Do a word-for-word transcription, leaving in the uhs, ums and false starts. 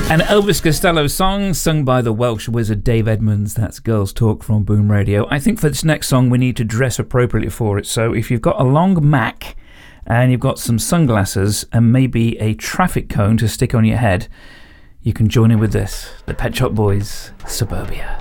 An Elvis Costello song sung by the Welsh wizard Dave Edmunds. That's Girls Talk from Boom Radio. I think for this next song we need to dress appropriately for it. So if you've got a long Mac and you've got some sunglasses and maybe a traffic cone to stick on your head, you can join in with this. The Pet Shop Boys, Suburbia.